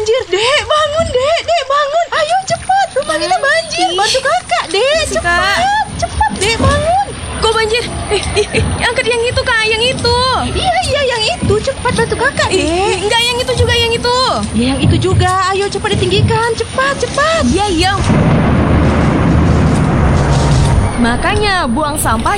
banjir. Dek, bangun, Dek. Dek, bangun. Ayo cepat, rumah kita banjir. Bantu kakak, Dek. Cepat, cepat, Dek, bangun. Kok banjir? Angkat yang itu, Kak, yang itu. Iya, yang itu. Cepat bantu kakak, Dek. Enggak, yang itu juga, yang itu. Ya, yang itu juga. Ayo cepat ditinggikan. Cepat. Iya. Makanya buang sampah